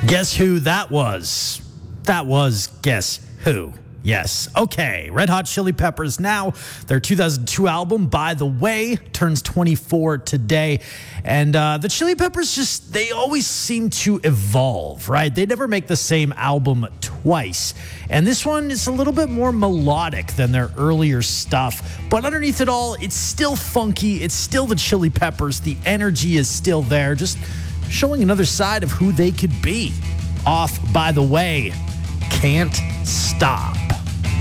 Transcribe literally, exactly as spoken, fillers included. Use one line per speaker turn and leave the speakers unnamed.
Guess who that was? That was Guess Who. Yes. Okay. Red Hot Chili Peppers now. Their two thousand two album, By the Way, turns twenty-four today. And uh, the Chili Peppers just, they always seem to evolve, right? They never make the same album twice. And this one is a little bit more melodic than their earlier stuff. But underneath it all, it's still funky. It's still the Chili Peppers. The energy is still there. Just showing another side of who they could be. Off By the Way. Can't Stop.